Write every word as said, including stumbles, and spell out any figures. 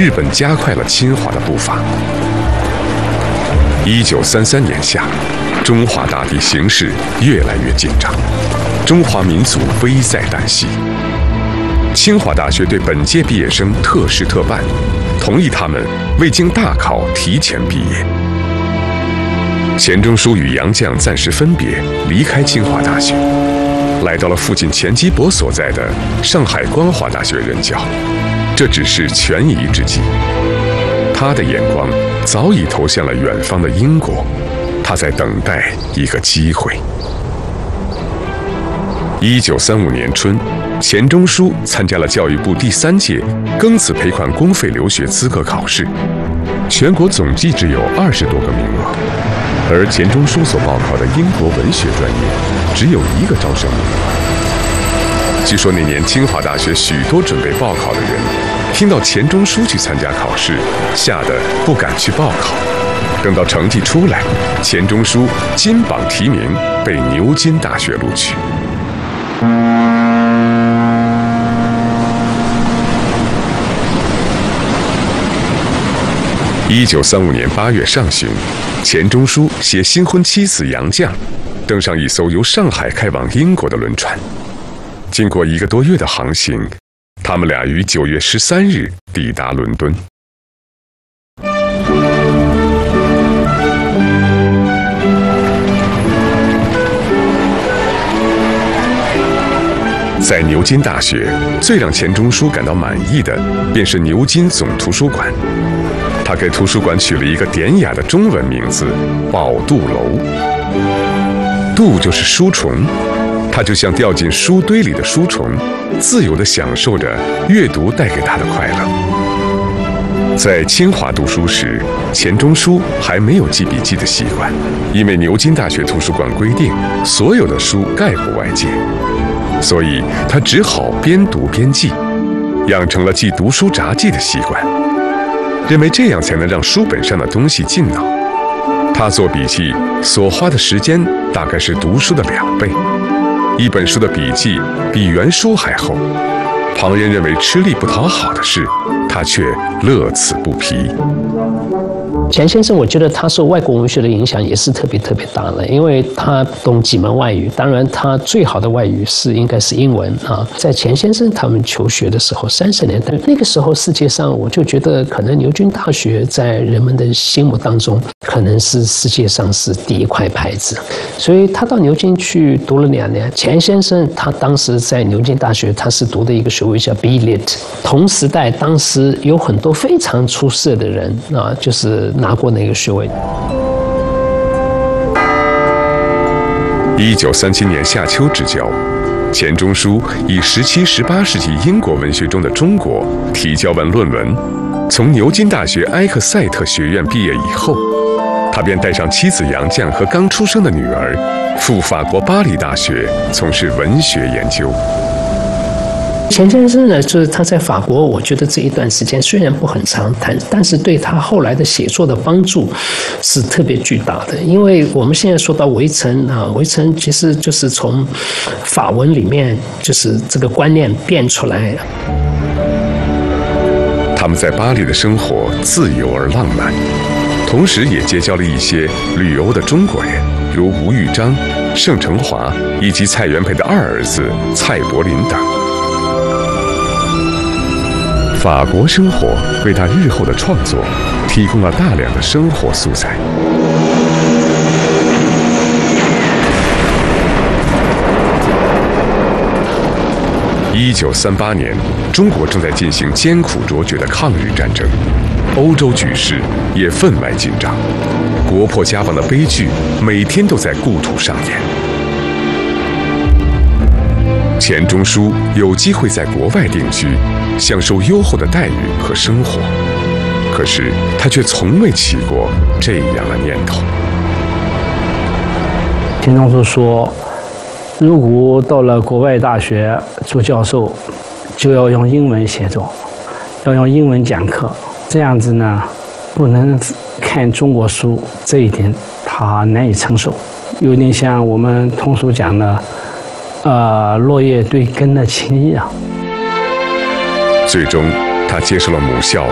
日本加快了侵华的步伐。一九三三年夏，中华大地形势越来越紧张，中华民族危在旦夕。清华大学对本届毕业生特事特办，同意他们未经大考提前毕业。钱钟书与杨绛暂时分别，离开清华大学，来到了父亲钱基博所在的上海光华大学任教。这只是权宜之计，他的眼光早已投向了远方的英国，他在等待一个机会。一九三五年春，钱钟书参加了教育部第三届庚子赔款公费留学资格考试，全国总计只有二十多个名额，而钱钟书所报考的英国文学专业只有一个招生名额。据说那年清华大学许多准备报考的人，听到钱钟书去参加考试，吓得不敢去报考。等到成绩出来，钱钟书金榜题名，被牛津大学录取。一九三五年八月上旬，钱钟书携新婚妻子杨绛，登上一艘由上海开往英国的轮船。经过一个多月的航行，他们俩于九月十三日抵达伦敦。在牛津大学，最让钱钟书感到满意的，便是牛津总图书馆。他给图书馆取了一个典雅的中文名字“宝杜楼”。杜就是书虫，他就像掉进书堆里的书虫，自由地享受着阅读带给他的快乐。在清华读书时，钱钟书还没有记笔记的习惯，因为牛津大学图书馆规定，所有的书概不外借，所以他只好边读边记，养成了记读书札记的习惯，认为这样才能让书本上的东西进脑。他做笔记所花的时间大概是读书的两倍，一本书的笔记比原书还厚。旁人认为吃力不讨好的事，他却乐此不疲。 钱先生，我觉得他受外国文学的影响也是特别特别大的，因为他懂几门外语。当然，他最好的外语是应该是英文啊。在钱先生他们求学的时候，三十年代那个时候，世界上我就觉得可能牛津大学在人们的心目当中，可能是世界上是第一块牌子。所以他到牛津去读了两年。钱先生他当时在牛津大学，他是读的一个学位叫 B Lit。同时代当时有很多非常出色的人啊，就是拿过那个学位。 一九三七年夏秋之交，钱钟书以十七、十八世纪英国文学中的中国提交完论文。从牛津大学埃克塞特学院毕业以后，他便带上妻子杨绛和刚出生的女儿，赴法国巴黎大学从事文学研究。 钱先生呢，就是他在法国，我觉得这一段时间虽然不很长，但但是对他后来的写作的帮助是特别巨大的。因为我们现在说到围城啊，围城其实就是从法文里面就是这个观念变出来。 他们在巴黎的生活自由而浪漫，同时也结交了一些旅游的中国人，如吴玉章、盛承华以及蔡元培的二儿子蔡柏林等。法国生活为他日后的创作提供了大量的生活素材。一九三八年，中国正在进行艰苦卓绝的抗日战争，欧洲局势也分外紧张，国破家亡的悲剧每天都在故土上演。钱钟书有机会在国外定居，享受优厚的待遇和生活，可是他却从未起过这样的念头。 钱钟书说，如果到了国外大学做教授，就要用英文写作，要用英文讲课，这样子呢，不能看中国书，这一点他难以承受，有点像我们通俗讲的呃，落叶对根的情谊啊。 最终，他接受了母校